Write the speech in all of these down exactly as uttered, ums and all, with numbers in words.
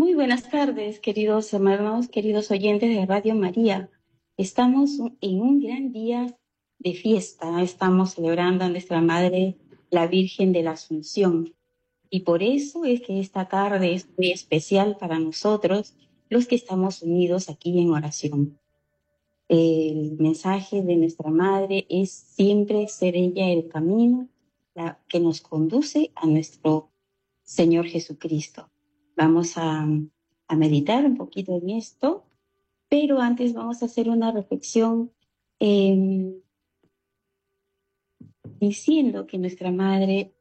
Muy buenas tardes, queridos hermanos, queridos oyentes de Radio María. Estamos en un gran día de fiesta. Estamos celebrando a nuestra Madre, la Virgen de la Asunción. Y por eso es que esta tarde es muy especial para nosotros, los que estamos unidos aquí en oración. El mensaje de nuestra Madre es siempre ser ella el camino la, que nos conduce a nuestro Señor Jesucristo. Vamos a, a meditar un poquito en esto, pero antes vamos a hacer una reflexión eh, diciendo que nuestra Madre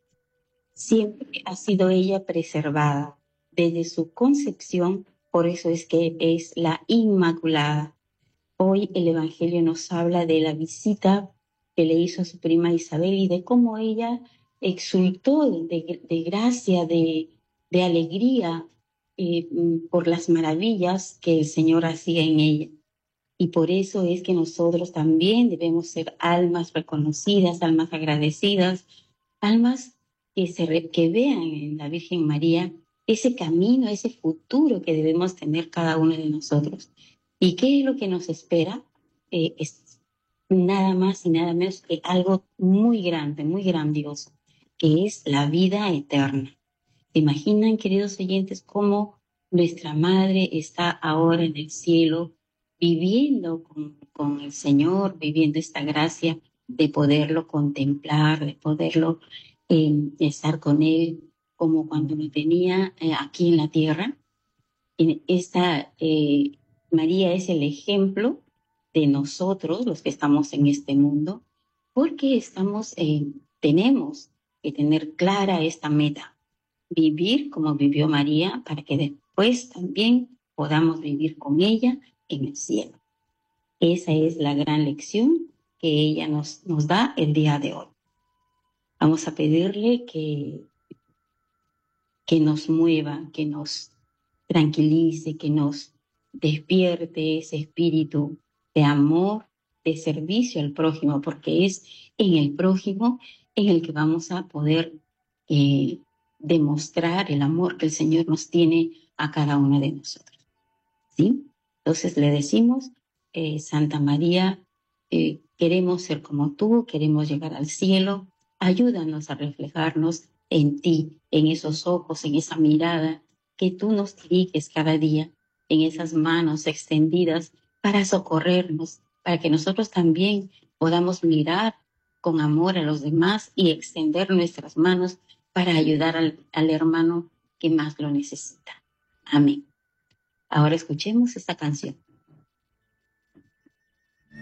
siempre ha sido ella preservada desde su concepción, por eso es que es la Inmaculada. Hoy el Evangelio nos habla de la visita que le hizo a su prima Isabel y de cómo ella exultó de, de gracia, de, de alegría eh, por las maravillas que el Señor hacía en ella. Y por eso es que nosotros también debemos ser almas reconocidas, almas agradecidas, almas que, se, que vean en la Virgen María ese camino, ese futuro que debemos tener cada uno de nosotros. ¿Y qué es lo que nos espera? Eh, es nada más y nada menos que algo muy grande, muy grandioso, que es la vida eterna. ¿Se imaginan, queridos oyentes, cómo nuestra Madre está ahora en el cielo, viviendo con, con el Señor, viviendo esta gracia de poderlo contemplar, de poderlo eh, estar con Él, como cuando lo tenía eh, aquí en la tierra? En esta eh, María es el ejemplo de nosotros, los que estamos en este mundo, porque estamos, eh, tenemos que tener clara esta meta, vivir como vivió María, para que después también podamos vivir con ella en el cielo. Esa es la gran lección que ella nos, nos da el día de hoy. Vamos a pedirle que, que nos mueva, que nos tranquilice, que nos despierte ese espíritu de amor, de servicio al prójimo, porque es en el prójimo en el que vamos a poder eh, demostrar el amor que el Señor nos tiene a cada uno de nosotros. ¿Sí? Entonces le decimos, eh, Santa María, eh, queremos ser como tú, queremos llegar al cielo, ayúdanos a reflejarnos en ti, en esos ojos, en esa mirada, que tú nos diriges cada día, en esas manos extendidas para socorrernos, para que nosotros también podamos mirar con amor a los demás y extender nuestras manos para ayudar al, al hermano que más lo necesita. Amén. Ahora escuchemos esta canción.